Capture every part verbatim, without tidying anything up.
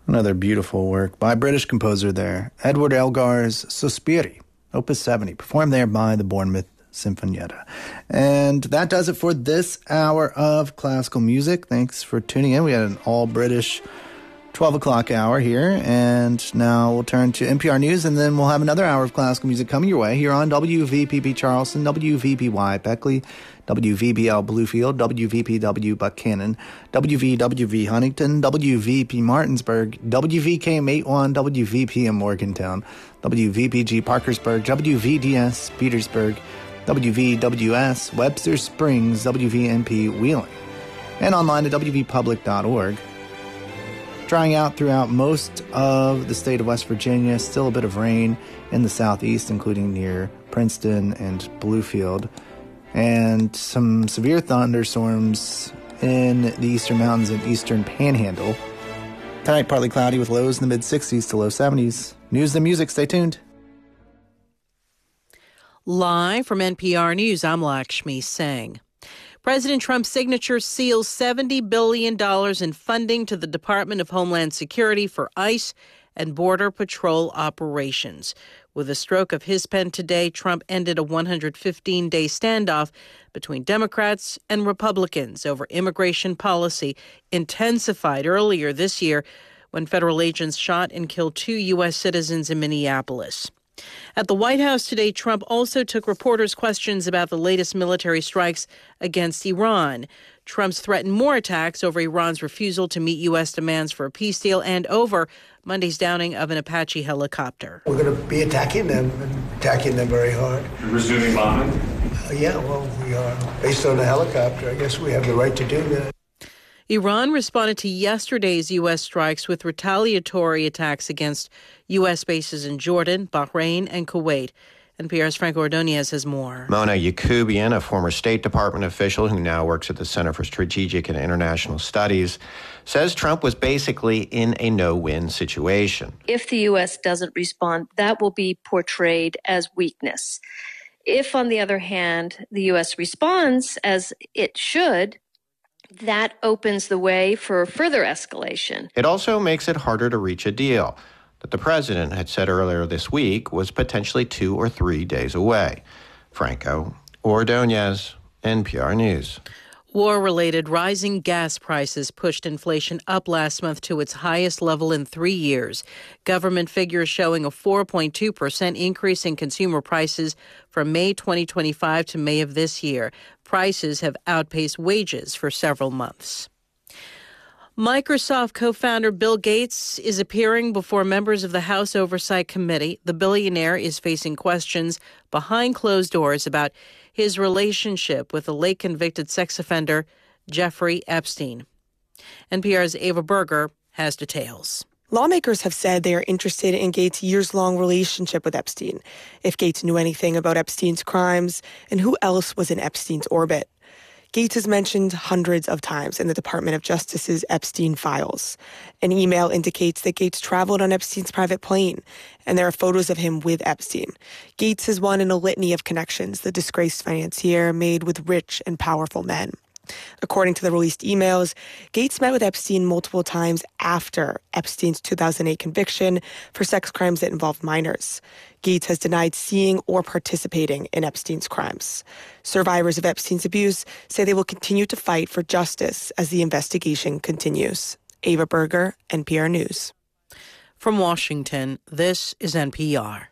Another beautiful work by British composer there, Edward Elgar's Sospiri, Opus seventy, performed there by the Bournemouth Sinfonietta. And that does it for this hour of classical music. Thanks for tuning in. We had an all-British twelve o'clock hour here, and now we'll turn to N P R News, and then we'll have another hour of classical music coming your way here on W V P P Charleston, W V P Y Beckley, W V B L Bluefield, W V P W Buchanan, W V W V Huntington, W V P Martinsburg, W V K M eighty-one, W V P M Morgantown, W V P G Parkersburg, W V D S Petersburg, W V W S Webster Springs, W V N P Wheeling, and online at W V public dot org. Drying out throughout most of the state of West Virginia. Still a bit of rain in the southeast, including near Princeton and Bluefield. And some severe thunderstorms in the eastern mountains and eastern panhandle. Tonight, partly cloudy with lows in the mid-sixties to low seventies. News and music, stay tuned. Live from N P R News, I'm Lakshmi Singh. President Trump's signature seals seventy billion dollars in funding to the Department of Homeland Security for ICE and Border Patrol operations. With a stroke of his pen today, Trump ended a one hundred fifteen day standoff between Democrats and Republicans over immigration policy, intensified earlier this year when federal agents shot and killed two U S citizens in Minneapolis. At the White House today, Trump also took reporters' questions about the latest military strikes against Iran. Trump's threatened more attacks over Iran's refusal to meet U S demands for a peace deal and over Monday's downing of an Apache helicopter. We're going to be attacking them, and attacking them very hard. You're resuming bombing? Uh, yeah, well, we are. Based on the helicopter, I guess we have the right to do that. Iran responded to yesterday's U S strikes with retaliatory attacks against U S bases in Jordan, Bahrain, and Kuwait. N P R's Franco Ordonez has more. Mona Yacoubian, a former State Department official who now works at the Center for Strategic and International Studies, says Trump was basically in a no-win situation. If the U S doesn't respond, that will be portrayed as weakness. If, on the other hand, the U S responds as it should, that opens the way for further escalation. It also makes it harder to reach a deal that the president had said earlier this week was potentially two or three days away. Franco Ordonez, N P R News. War-related rising gas prices pushed inflation up last month to its highest level in three years. Government figures showing a four point two percent increase in consumer prices from May twenty twenty-five to May of this year. Prices have outpaced wages for several months. Microsoft co-founder Bill Gates is appearing before members of the House Oversight Committee. The billionaire is facing questions behind closed doors about his relationship with the late convicted sex offender Jeffrey Epstein. N P R's Ava Berger has details. Lawmakers have said they are interested in Gates' years-long relationship with Epstein, if Gates knew anything about Epstein's crimes, and who else was in Epstein's orbit. Gates is mentioned hundreds of times in the Department of Justice's Epstein files. An email indicates that Gates traveled on Epstein's private plane, and there are photos of him with Epstein. Gates is one in a litany of connections the disgraced financier made with rich and powerful men. According to the released emails, Gates met with Epstein multiple times after Epstein's two thousand eight conviction for sex crimes that involved minors. Gates has denied seeing or participating in Epstein's crimes. Survivors of Epstein's abuse say they will continue to fight for justice as the investigation continues. Ava Berger, N P R News. From Washington, this is N P R.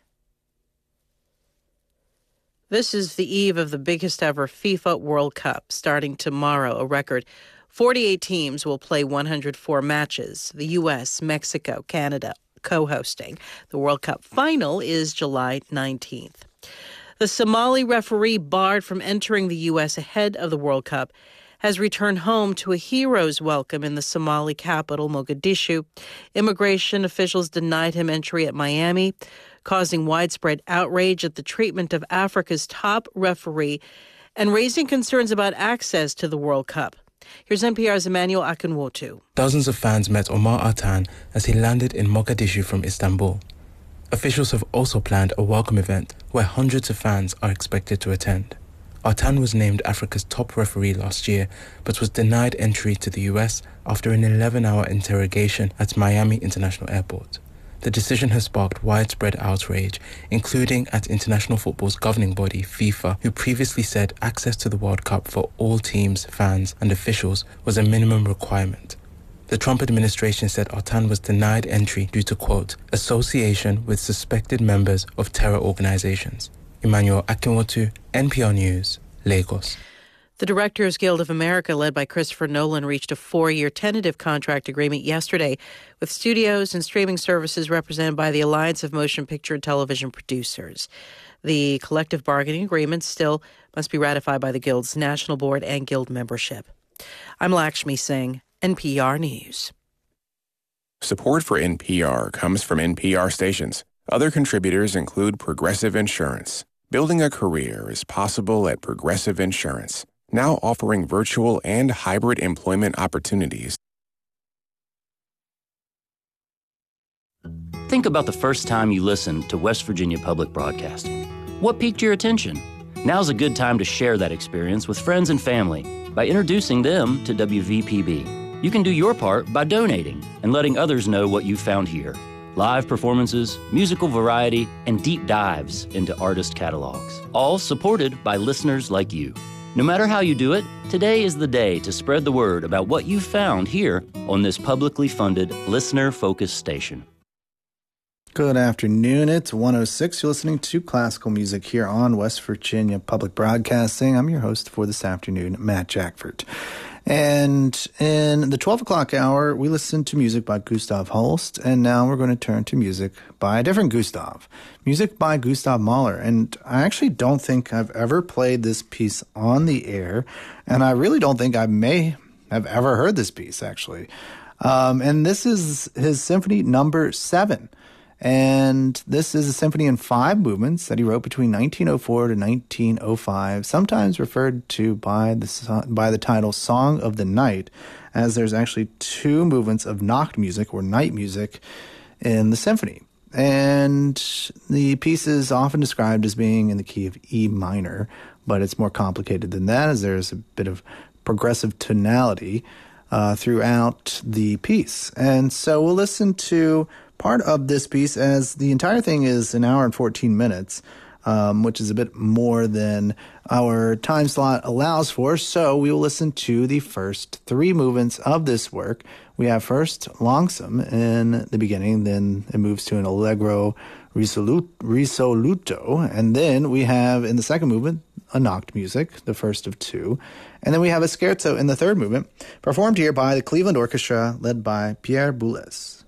This is the eve of the biggest ever FIFA World Cup, starting tomorrow. A record forty-eight teams will play one hundred four matches. The U S, Mexico, Canada co-hosting. The World Cup final is July nineteenth. The Somali referee barred from entering the U S ahead of the World Cup has returned home to a hero's welcome in the Somali capital, Mogadishu. Immigration officials denied him entry at Miami, causing widespread outrage at the treatment of Africa's top referee and raising concerns about access to the World Cup. Here's N P R's Emmanuel Akinwotu. Dozens of fans met Omar Artan as he landed in Mogadishu from Istanbul. Officials have also planned a welcome event where hundreds of fans are expected to attend. Artan was named Africa's top referee last year, but was denied entry to the U S after an eleven-hour interrogation at Miami International Airport. The decision has sparked widespread outrage, including at international football's governing body, FIFA, who previously said access to the World Cup for all teams, fans, and officials was a minimum requirement. The Trump administration said Artan was denied entry due to, quote, association with suspected members of terror organizations. Emmanuel Akinwotu, N P R News, Lagos. The Directors Guild of America, led by Christopher Nolan, reached a four-year tentative contract agreement yesterday with studios and streaming services represented by the Alliance of Motion Picture and Television Producers. The collective bargaining agreement still must be ratified by the Guild's national board and Guild membership. I'm Lakshmi Singh, N P R News. Support for N P R comes from N P R stations. Other contributors include Progressive Insurance. Building a career is possible at Progressive Insurance, now offering virtual and hybrid employment opportunities. Think about the first time you listened to West Virginia Public Broadcasting. What piqued your attention? Now's a good time to share that experience with friends and family by introducing them to W V P B. You can do your part by donating and letting others know what you found here. Live performances, musical variety, and deep dives into artist catalogs, all supported by listeners like you. No matter how you do it, today is the day to spread the word about what you found here on this publicly funded, listener-focused station. Good afternoon. It's one oh six. You're listening to classical music here on West Virginia Public Broadcasting. I'm your host for this afternoon, Matt Jackford. And in the twelve o'clock hour, we listened to music by Gustav Holst, and now we're going to turn to music by a different Gustav, music by Gustav Mahler. And I actually don't think I've ever played this piece on the air, and I really don't think I may have ever heard this piece, actually. Um, and this is his Symphony Number Seven. And this is a symphony in five movements that he wrote between nineteen oh four to nineteen oh five, sometimes referred to by the, by the title Song of the Night, as there's actually two movements of Nacht music or night music in the symphony. And the piece is often described as being in the key of E minor, but it's more complicated than that, as there's a bit of progressive tonality uh, throughout the piece. And so we'll listen to part of this piece, as the entire thing is an hour and fourteen minutes, um, which is a bit more than our time slot allows for. So we will listen to the first three movements of this work. We have first Langsam in the beginning, then it moves to an Allegro risoluto, and then we have in the second movement a Nacht music, the first of two, and then we have a scherzo in the third movement, performed here by the Cleveland Orchestra, led by Pierre Boulez.